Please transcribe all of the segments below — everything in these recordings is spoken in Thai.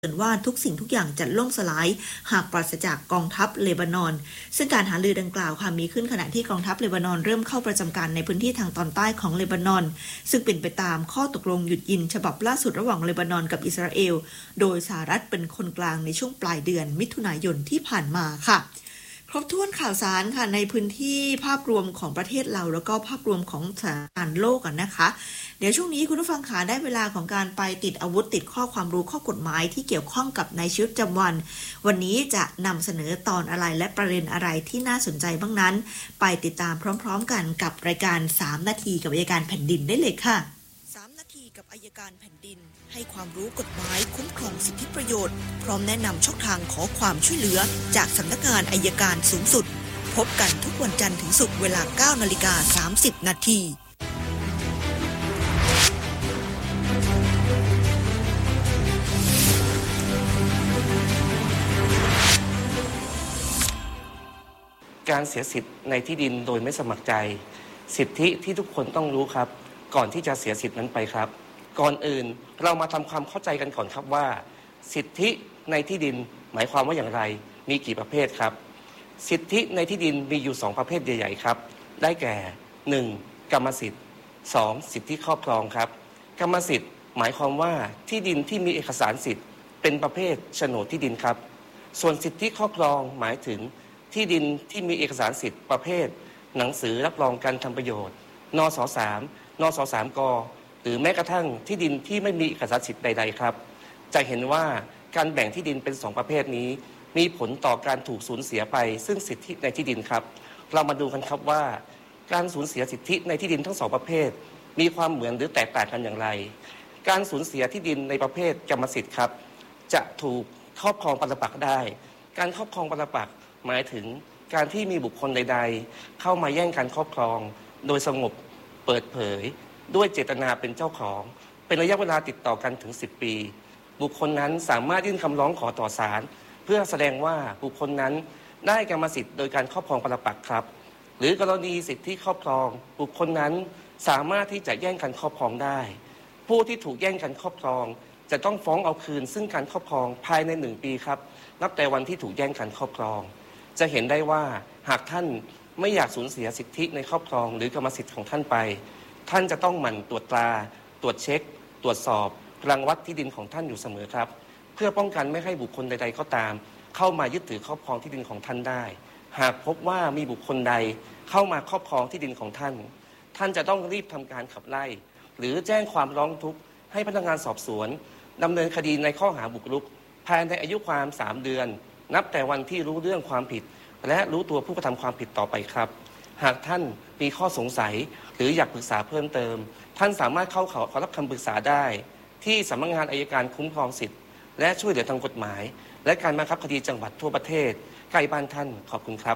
ว่าทุกสิ่งทุกอย่างจะล่มสลายหากปราศจากกองทัพเลบานอนซึ่งการหารือดังกล่าวค่ะมีขึ้นขณะที่กองทัพเลบานอนเริ่มเข้าประจำการในพื้นที่ทางตอนใต้ของเลบานอนซึ่งเป็นไปตามข้อตกลงหยุดยิงฉบับล่าสุดระหว่างเลบานอนกับอิสราเอลโดยสหรัฐเป็นคนกลางในช่วงปลายเดือนมิถุนายนที่ผ่านมาค่ะครบถ้วนข่าวสารค่ะในพื้นที่ภาพรวมของประเทศเราแล้วก็ภาพรวมของสถานการณ์โลกกันนะคะเดี๋ยวช่วงนี้คุณผู้ฟังขาได้เวลาของการไปติดอาวุธติดข้อความรู้ข้อกฎหมายที่เกี่ยวข้องกับในชีวิตประจำวันนี้จะนำเสนอตอนอะไรและประเด็นอะไรที่น่าสนใจบ้างนั้นไปติดตามพร้อมๆกันกับรายการ3นาทีกับอัยการแผ่นดินได้เลยค่ะ3นาทีกับอัยการแผ่นดินให้ความรู้กฎหมายคุ้มครองสิทธิประโยชน์พร้อมแนะนำช่องทางขอความช่วยเหลือจากสำนักงานอัยการสูงสุดพบกันทุกวันจันทร์ถึงศุกร์เวลา 9:30 นาทีการเสียสิทธิ์ในที่ดินโดยไม่สมัครใจสิทธิที่ทุกคนต้องรู้ครับก่อนที่จะเสียสิทธิ์นั้นไปครับก่อนอื่นเรามาทำความเข้าใจกันก่อนครับว่าสิทธิในที่ดินหมายความว่าอย่างไรมีกี่ประเภทครับสิทธิในที่ดินมีอยู่2ประเภทใหญ่ๆครับได้แก่ 1. กรรมสิทธิ์ 2. สิทธิครอบครองครับกรรมสิทธิ์หมายความว่าที่ดินที่มีเอกสารสิทธิ์เป็นประเภทโฉนดที่ดินครับส่วนสิทธิครอบครองหมายถึงที่ดินที่มีเอกสารสิทธิ์ประเภทหนังสือรับรองการทำประโยชน์นส3 นส3 กหรือแม้กระทั่งที่ดินที่ไม่มีเอกสารสิทธิ์ใดๆครับจะเห็นว่าการแบ่งที่ดินเป็น2ประเภทนี้มีผลต่อการถูกสูญเสียไปซึ่งสิทธิในที่ดินครับเรามาดูกันครับว่าการสูญเสียสิทธิในที่ดินทั้ง2ประเภทมีความเหมือนหรือแตกต่างกันอย่างไรการสูญเสียที่ดินในประเภทกรรมสิทธิ์ครับจะถูกครอบครองปรปักษ์ได้การครอบครองปรปักษ์หมายถึงการที่มีบุคคลใดๆเข้ามาแย่งการครอบครองโดยสงบเปิดเผยด้วยเจตนาเป็นเจ้าของเป็นระยะเวลาติดต่อกันถึง10 ปีบุคคลนั้นสามารถยื่นคำร้องขอต่อศาลเพื่อแสดงว่าบุคคลนั้นได้กรรมสิทธิ์โดยการครอบครองปรปักษ์ครับหรือกรณีสิทธิครอบครองบุคคลนั้นสามารถที่จะแย่งการครอบครองได้ผู้ที่ถูกแย่งการครอบครองจะต้องฟ้องเอาคืนซึ่งการครอบครองภายใน1 ปีครับนับแต่วันที่ถูกแย่งการครอบครองจะเห็นได้ว่าหากท่านไม่อยากสูญเสียสิทธิในครอบครองหรือกรรมสิทธิ์ของท่านไปท่านจะต้องหมั่นตรวจตราตรวจเช็คตรวจสอบรังวัดที่ดินของท่านอยู่เสมอครับเพื่อป้องกันไม่ให้บุคคลใดๆก็ตามเข้ามายึดถือครอบครองที่ดินของท่านได้หากพบว่ามีบุคคลใดเข้ามาครอบครองที่ดินของท่านท่านจะต้องรีบทำการขับไล่หรือแจ้งความร้องทุกข์ให้พนักงานสอบสวนดำเนินคดีในข้อหาบุกรุกภายในอายุความ3 เดือนนับแต่วันที่รู้เรื่องความผิดและรู้ตัวผู้กระทำความผิดต่อไปครับหากท่านมีข้อสงสัยหรืออยากปรึกษาเพิ่มเติมท่านสามารถเข้าขอรับคำปรึกษาได้ที่สำนักงานอัยการคุ้มครองสิทธิและช่วยเหลือทางกฎหมายและการบังคับคดีจังหวัดทั่วประเทศใกล้บ้านท่านขอบคุณครับ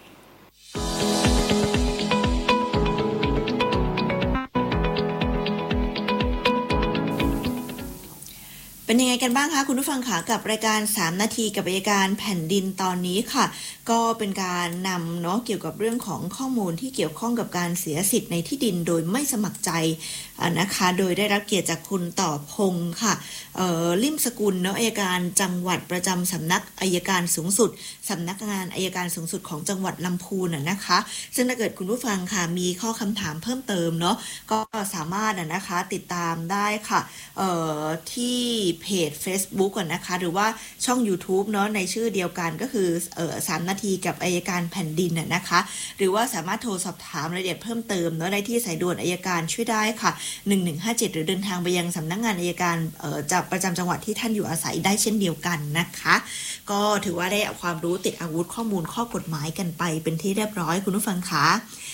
เป็นยังไงกันบ้างคะคุณผู้ฟังคะกับรายการ3นาทีกับอัยการแผ่นดินตอนนี้ค่ะก็เป็นการนำเนาะเกี่ยวกับเรื่องของข้อมูลที่เกี่ยวข้องกับการเสียสิทธิ์ในที่ดินโดยไม่สมัครใจนะคะโดยได้รับเกียรติจากคุณต่อพงศ์ค่ะลิ่มสกุลเนาะอัยการจังหวัดประจำสำนักอัยการสูงสุดสำนักงานอัยการสูงสุดของจังหวัดลำพูนนะคะซึ่งถ้าเกิดคุณผู้ฟังค่ะมีข้อคำถามเพิ่มเติมเนาะก็สามารถนะคะติดตามได้ค่ะที่เพจ Facebook ก่อนนะคะหรือว่าช่อง YouTube เนาะในชื่อเดียวกันก็คือ3นาทีกับอัยการแผ่นดินนะคะหรือว่าสามารถโทรสอบถามรายละเอียดเพิ่มเติมเนาะได้ที่สายด่วนอัยการช่วยได้ค่ะ1157หรือเดินทางไปยังสำนักงานอัยการจากประจำจังหวัดที่ท่านอยู่อาศัยได้เช่นเดียวกันนะคะก็ถือว่าได้ความรู้ติดอาวุธข้อมูลข้อกฎหมายกันไปเป็นที่เรียบร้อยคุณผู้ฟังคะ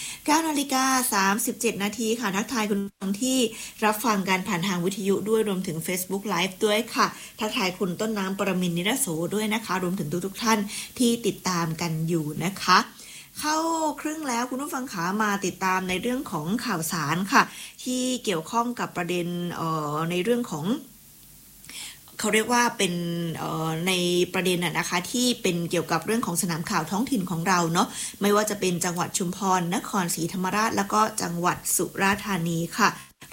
9:37 นาทีค่ะทักทายคุณผู้ฟังที่รับฟังการผ่านทางวิทยุด้วยรวมถึง Facebook Live ด้วยค่ะทักทายคุณต้นน้ำปรมินทร์นิรโสด้วยนะคะรวมถึงทุกท่านที่ติดตามกันอยู่นะคะเข้าครึ่งแล้วคุณผู้ฟังขามาติดตามในเรื่องของข่าวสารค่ะที่เกี่ยวข้องกับประเด็นในเรื่องของเขาเรียกว่าเป็นในประเด็นนะคะที่เป็นเกี่ยวกับเรื่องของสนามข่าวท้องถิ่นของเราเนาะไม่ว่าจะเป็นจังหวัดชุมพรนครศรีธรรมราชแล้วก็จังหวัดสุราษฎร์ธานีค่ะ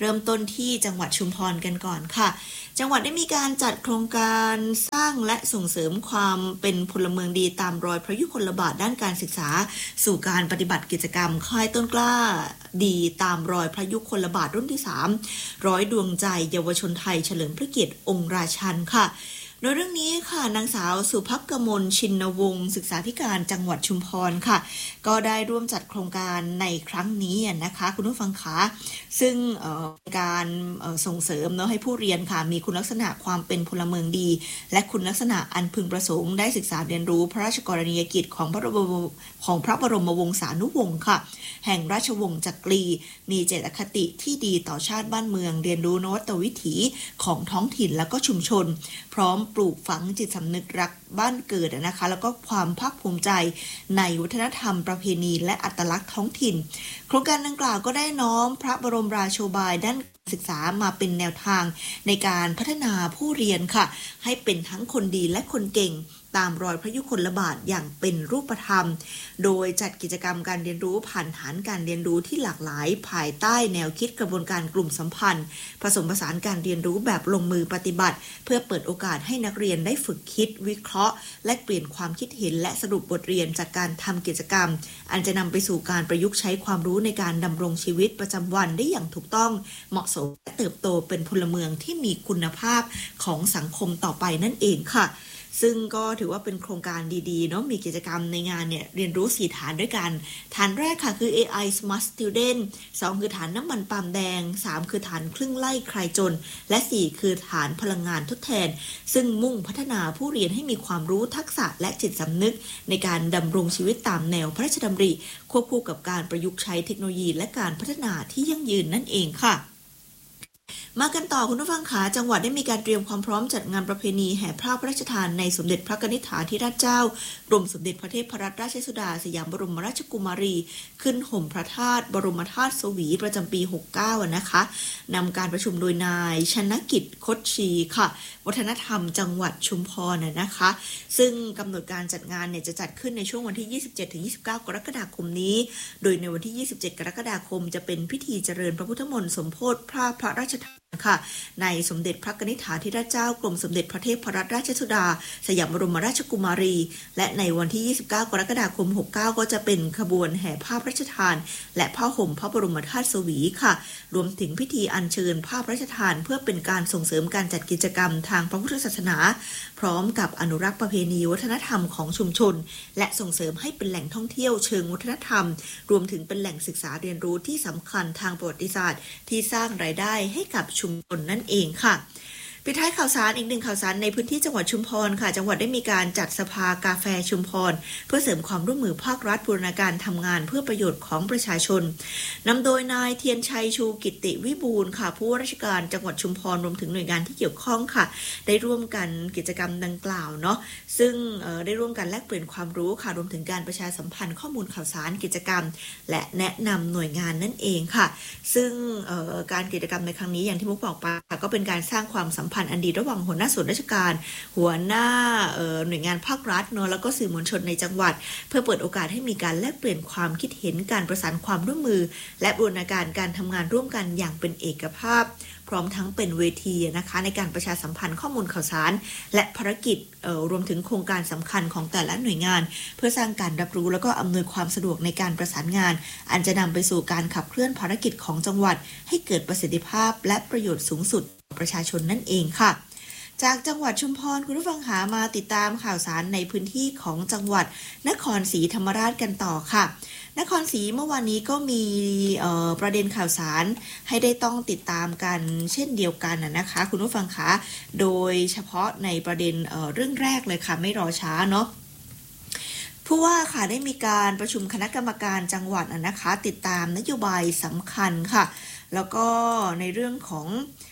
เริ่มต้นที่จังหวัดชุมพรกันก่อนค่ะจังหวัดได้มีการจัดโครงการสร้างและส่งเสริมความเป็นพลเมืองดีตามรอยพระยุคลบาทด้านการศึกษาสู่การปฏิบัติกิจกรรมค่ายต้นกล้าดีตามรอยพระยุคลบาทรุ่นที่3ร้อยดวงใจเยาวชนไทยเฉลิมพระเกียรติองค์ราชันค่ะโดยเรื่องนี้ค่ะนางสาวสุภักกมลชินวงศ์ศึกษาธิการจังหวัดชุมพรค่ะก็ได้ร่วมจัดโครงการในครั้งนี้นะคะคุณผู้ฟังคะซึ่งการส่งเสริมเนาะให้ผู้เรียนค่ะมีคุณลักษณะความเป็นพลเมืองดีและคุณลักษณะอันพึงประสงค์ได้ศึกษาเรียนรู้พระราชกรณียกิจของพระบรมวงศานุวงศ์ค่ะแห่งราชวงศ์จักรีมีเจตคติที่ดีต่อชาติบ้านเมืองเรียนรู้นวัตวิถีของท้องถิ่นและก็ชุมชนพร้อมปลูกฝังจิตสำนึกรักบ้านเกิดนะคะแล้วก็ความภาคภูมิใจในวัฒนธรรมประเพณีและอัตลักษณ์ท้องถิ่นโครงการดังกล่าวก็ได้น้อมพระบรมราโชบายด้านศึกษามาเป็นแนวทางในการพัฒนาผู้เรียนค่ะให้เป็นทั้งคนดีและคนเก่งตามรอยพระยุคลบาทอย่างเป็นรูปธรรมโดยจัดกิจกรรมการเรียนรู้ผ่านฐานการเรียนรู้ที่หลากหลายภายใต้แนวคิดกระบวนการกลุ่มสัมพันธ์ผสมผสานการเรียนรู้แบบลงมือปฏิบัติเพื่อเปิดโอกาสให้นักเรียนได้ฝึกคิดวิเคราะห์และเปลี่ยนความคิดเห็นและสรุปบทเรียนจากการทำกิจกรรมอันจะนำไปสู่การประยุกต์ใช้ความรู้ในการดำรงชีวิตประจำวันได้อย่างถูกต้องเหมาะสมและเติบโตเป็นพลเมืองที่มีคุณภาพของสังคมต่อไปนั่นเองค่ะซึ่งก็ถือว่าเป็นโครงการดีๆเนาะมีกิจกรรมในงานเนี่ยเรียนรู้4ฐานด้วยกันฐานแรกค่ะคือ AI Smart Student 2คือฐานน้ำมันปาล์มแดง3คือฐานครึ่งไล่คลายจนและ4คือฐานพลังงานทดแทนซึ่งมุ่งพัฒนาผู้เรียนให้มีความรู้ทักษะและจิตสำนึกในการดำรงชีวิตตามแนวพระราชดำริควบคู่กับการประยุกต์ใช้เทคโนโลยีและการพัฒนาที่ยั่งยืนนั่นเองค่ะมากันต่อคุณผู้ฟังขาจังหวัดได้มีการเตรียมความพร้อมจัดงานประเพณีแห่ผ้าพระราชทานในสมเด็จพระนิธิธิราชเจ้ากรมสมเด็จพระเทพรัตนราชสุดาสยามบรมราชกุมารีขึ้นห่มพระธาตุบรมธาตุสวีประจำปี69นะคะนำการประชุมโดยนายชนกิจคดชีค่ะวัฒนธรรมจังหวัดชุมพรนะคะซึ่งกำหนดการจัดงานเนี่ยจะจัดขึ้นในช่วงวันที่ 27-29 กรกฎาคมนี้โดยในวันที่ 27 กรกฎาคมจะเป็นพิธีเจริญพระพุทธมนต์สมโภชพระราชทานค่ะในสมเด็จพระนิธิธิราชเจ้ากรมสมเด็จพระเทพรัตนราชสุดาสยามบรมราชกุมารีและในวันที่ 29 กรกฎาคม 69 ก็จะเป็นขบวนแห่ผ้าพระราชทานและผ้าห่มพระบรมธาตุสวีค่ะรวมถึงพิธีอัญเชิญผ้าพระราชทานเพื่อเป็นการส่งเสริมการจัดกิจกรรมทางพระพุทธศาสนาพร้อมกับอนุรักษ์ประเพณีวัฒนธรรมของชุมชนและส่งเสริมให้เป็นแหล่งท่องเที่ยวเชิงวัฒนธรรมรวมถึงเป็นแหล่งศึกษาเรียนรู้ที่สำคัญทางประวัติศาสตร์ที่สร้างรายได้ให้กับชุมชนนั่นเองค่ะปิดท้ายข่าวสารอีกหนึ่งข่าวสารในพื้นที่จังหวัดชุมพรค่ะจังหวัดได้มีการจัดสภากาแฟชุมพรเพื่อเสริมความร่วมมือภาครัฐบูรณาการทำงานเพื่อประโยชน์ของประชาชนนำโดยนายเทียนชัยชูกิติวิบูลย์ค่ะผู้ว่าราชการจังหวัดชุมพรรวมถึงหน่วยงานที่เกี่ยวข้องค่ะได้ร่วมกันกิจกรรมดังกล่าวเนาะซึ่งได้ร่วมกันแลกเปลี่ยนความรู้ค่ะรวมถึงการประชาสัมพันธ์ข้อมูลข่าวสารกิจกรรมและแนะนำหน่วยงานนั่นเองค่ะซึ่งการกิจกรรมในครั้งนี้อย่างที่มุกบอกไปก็เป็นการสร้างความสัมพันธ์อันดีระหว่างหัวหน้าส่วนราชการหัวหน้าหน่วยงานภาครัฐเนาะแล้วก็สื่อมวลชนในจังหวัดเพื่อเปิดโอกาสให้มีการแลกเปลี่ยนความคิดเห็นการประสานความร่วมมือและบูรณาการการทำงานร่วมกันอย่างเป็นเอกภาพพร้อมทั้งเป็นเวทีนะคะในการประชาสัมพันธ์ข้อมูลข่าวสารและภารกิจรวมถึงโครงการสำคัญของแต่ละหน่วยงานเพื่อสร้างการรับรู้แล้วก็อำนวยความสะดวกในการประสานงานอันจะนำไปสู่การขับเคลื่อนภารกิจของจังหวัดให้เกิดประสิทธิภาพและประโยชน์สูงสุดต่อประชาชนนั่นเองค่ะจากจังหวัดชุมพรคุณผู้ฟังหามาติดตามข่าวสารในพื้นที่ของจังหวัดนครศรีธรรมราชกันต่อค่ะนครศรีเมื่อวานนี้ก็มีประเด็นข่าวสารให้ได้ต้องติดตามกันเช่นเดียวกันนะคะคุณผู้ฟังคะโดยเฉพาะในประเด็นเรื่องแรกเลยค่ะไม่รอช้าเนาะผู้ว่าค่ะได้มีการประชุมคณะกรรมการจังหวัดนะคะติดตามนโยบายสำคัญค่ะแล้วก็ในเรื่องของ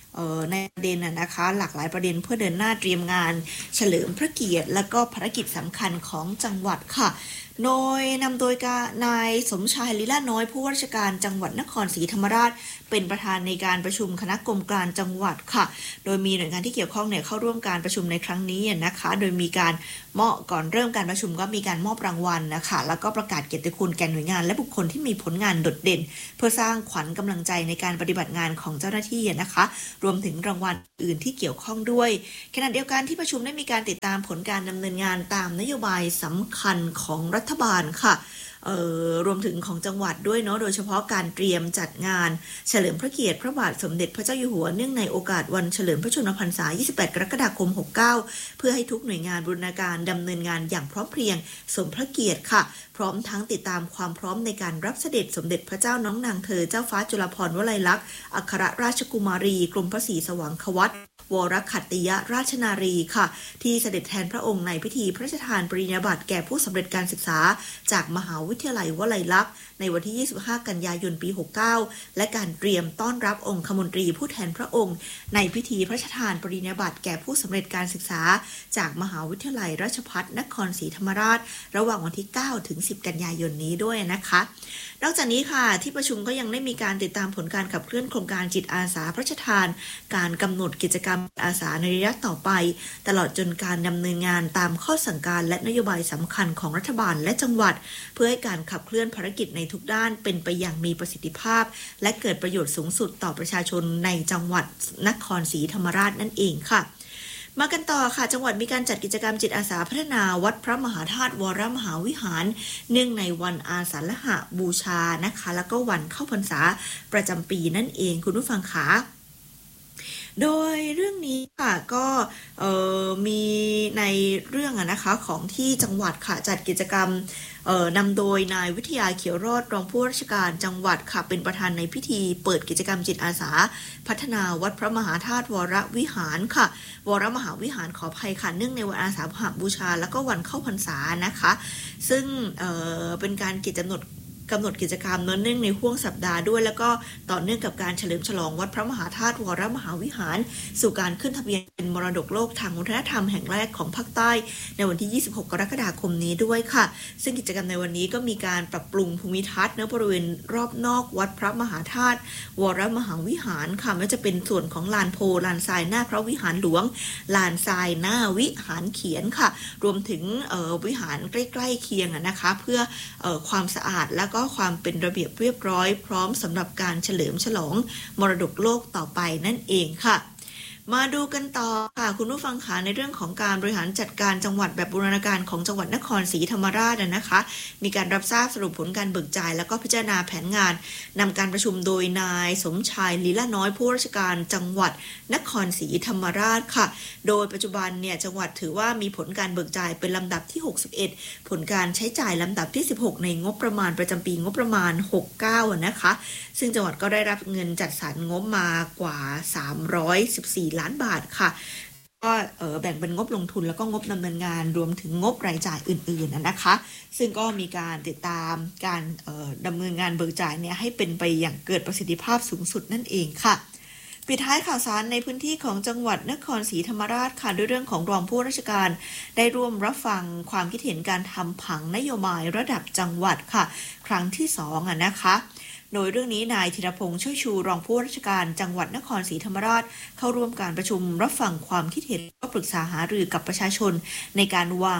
ในประเด็นนะคะหลากหลายประเด็นเพื่อเดินหน้าเตรียมงานเฉลิมพระเกียรติและก็ภารกิจสำคัญของจังหวัดค่ะโดยนำโดยนายสมชายลีลาน้อยผู้ว่าราชการจังหวัดนครศรีธรรมราชเป็นประธานในการประชุมคณะกรรมการจังหวัดค่ะโดยมีหน่วยงานที่เกี่ยวข้องเนี่ยเข้าร่วมการประชุมในครั้งนี้นะคะโดยมีการก่อนเริ่มการประชุมก็มีการมอบรางวัลนะคะแล้วก็ประกาศเกียรติคุณแก่หน่วยงานและบุคคลที่มีผลงานโดดเด่นเพื่อสร้างขวัญกำลังใจในการปฏิบัติงานของเจ้าหน้าที่นะคะรวมถึงรางวัลอื่นที่เกี่ยวข้องด้วยขณะเดียวกันที่ประชุมได้มีการติดตามผลการดำเนินงานตามนโยบายสำคัญของรัฐบาลค่ะรวมถึงของจังหวัดด้วยเนาะโดยเฉพาะการเตรียมจัดงานเฉลิมพระเกียรติพระบาทสมเด็จพระเจ้าอยู่หัวเนื่องในโอกาสวันเฉลิมพระชนมพรรษา 28 กรกฎาคม 69 เพื่อให้ทุกหน่วยงานบูรณาการดำเนินงานอย่างพร้อมเพรียงสมพระเกียรติค่ะพร้อมทั้งติดตามความพร้อมในการรับเสด็จสมเด็จพระเจ้าน้องนางเธอเจ้าฟ้าจุฬาภรณ์วลัยลักษณ์อัครราชกุมารีกรมพระศรีสว่างควัตรวรขัตติยราชนารีค่ะที่เสด็จแทนพระองค์ในพิธีพระราชทานปริญญาบัตรแก่ผู้สำเร็จการศึกษาจากมหาวิทยาลัยวลัยลักษณ์ในวันที่ 25 กันยายน ปี 69 และการเตรียมต้อนรับองคมนตรีผู้แทนพระองค์ในพิธีพระราชทานปริญญาบัตรแก่ผู้สำเร็จการศึกษาจากมหาวิทยาลัยราชภัฏนครศรีธรรมราชระหว่างวันที่ 9 ถึง 10 กันยายนนี้ด้วยนะคะนอกจากนี้ค่ะที่ประชุมก็ยังได้มีการติดตามผลการขับเคลื่อนโครงการจิตอาสาพระราชทานการกำหนดกิจกรรมอาสาในระยะต่อไปตลอดจนการดำเนินงานตามข้อสั่งการและนโยบายสำคัญของรัฐบาลและจังหวัดเพื่อให้การขับเคลื่อนภารกิจในทุกด้านเป็นไปอย่างมีประสิทธิภาพและเกิดประโยชน์สูงสุดต่อประชาชนในจังหวัดนครศรีธรรมราชนั่นเองค่ะมากันต่อค่ะจังหวัดมีการจัดกิจกรรมจิตอาสาพัฒนาวัดพระมหาธาตุวรมหาวิหารเนื่องในวันอาสาฬหบูชานะคะแล้วก็วันเข้าพรรษาประจำปีนั่นเองคุณผู้ฟังคะโดยเรื่องนี้ค่ะก็มีในเรื่องนะคะของที่จังหวัดค่ะจัดกิจกรรมนำโดยนายวิทยาเขียวรอดรองผู้ราชการจังหวัดค่ะเป็นประธานในพิธีเปิดกิจกรรมจิตอาสาพัฒนาวัดพระมหาธาตุวรวิหารค่ะวรมหาวิหารขออภัยค่ะเนื่องในวันอาสาฬหบูชาแล้วก็วันเข้าพรรษานะคะซึ่งเป็นการกำหนดกิจกรรมเนื่องในห่วงสัปดาห์ด้วยแล้วก็ต่อเนื่องกับการเฉลิมฉลองวัดพระมหาธาตุวรมหาวิหารสู่การขึ้นทะเบียนเป็นมรดกโลกทางวัฒนธรรมแห่งแรกของภาคใต้ในวันที่ 26 กรกฎาคมนี้ด้วยค่ะซึ่งกิจกรรมในวันนี้ก็มีการปรับปรุงภูมิทัศน์บริเวณรอบนอกวัดพระมหาธาตุวรมหาวิหารค่ะไม่ว่าจะเป็นส่วนของลานโพลานทรายหน้าพระวิหารหลวงลานทรายหน้าวิหารเขียนค่ะรวมถึงวิหารใกล้ๆเคียงนะคะเพื่อความสะอาดแล้วก็ความเป็นระเบียบเรียบร้อยพร้อมสำหรับการเฉลิมฉลองมรดกโลกต่อไปนั่นเองค่ะมาดูกันต่อค่ะคุณผู้ฟังคะในเรื่องของการบริหารจัดการจังหวัดแบบบูรณาการของจังหวัดนครศรีธรรมราชนะคะมีการรับทราบสรุปผลการเบิกจ่ายแล้วก็พิจารณาแผนงานนำการประชุมโดยนายสมชายลีลาน้อยผู้ราชการจังหวัดนครศรีธรรมราชค่ะโดยปัจจุบันเนี่ยจังหวัดถือว่ามีผลการเบิกจ่ายเป็นลำดับที่61ผลการใช้จ่ายลำดับที่16ในงบประมาณประจำปีงบประมาณ69นะคะซึ่งจังหวัดก็ได้รับเงินจัดสรรงบมากว่า314ล้านบาทค่ะก็แบ่งเป็นงบลงทุนแล้วก็งบดำเนินงานรวมถึงงบรายจ่ายอื่นๆนะคะซึ่งก็มีการติดตามการดำเนินงานเบิกจ่ายเนี่ยให้เป็นไปอย่างเกิดประสิทธิภาพสูงสุดนั่นเองค่ะปิดท้ายข่าวสารในพื้นที่ของจังหวัดนครศรีธรรมราชค่ะด้วยเรื่องของรองผู้ราชการได้ร่วมรับฟังความคิดเห็นการทำผังนโยบายระดับจังหวัดค่ะครั้งที่2นะคะโดยเรื่องนี้นายธีรพงษ์ช่วยชูรองผู้ราชการจังหวัดนครศรีธรรมราชเข้าร่วมการประชุมรับฟังความคิดเห็นและปรึกษาหารือกับประชาชนในการวาง